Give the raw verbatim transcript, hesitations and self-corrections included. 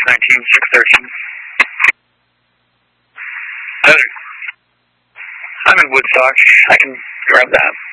nineteen, six thirteen. I'm in Woodstock. I can grab that.